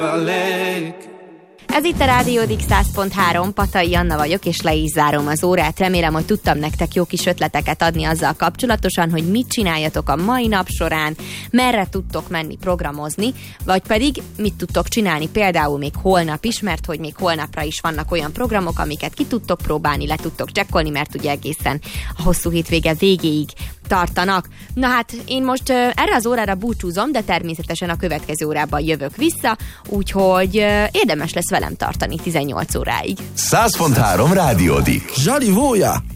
Ez itt a Rádió X 100.3, Patai Anna vagyok, és le is zárom az órát. Remélem, hogy tudtam nektek jó kis ötleteket adni azzal kapcsolatosan, hogy mit csináljatok a mai nap során, merre tudtok menni programozni, vagy pedig mit tudtok csinálni például még holnap is, mert hogy még holnapra is vannak olyan programok, amiket ki tudtok próbálni, le tudtok csekkolni, mert ugye egészen a hosszú hétvége végéig tartanak. Na hát, én most erre az órára búcsúzom, de természetesen a következő órában jövök vissza, úgyhogy érdemes lesz velem tartani 18 óráig. 100.3 Rádió X. Zsali Vója!